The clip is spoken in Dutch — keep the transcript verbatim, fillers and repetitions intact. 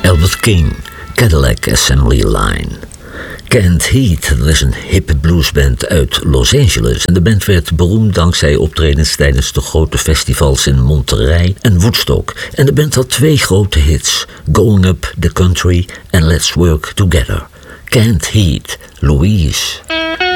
Albert King, Cadillac Assembly Line. Can't Heat, dat is een hippe bluesband uit Los Angeles. En de band werd beroemd dankzij optredens tijdens de grote festivals in Monterey en Woodstock. En de band had twee grote hits, Going Up the Country en Let's Work Together. Can't Heat, Louise.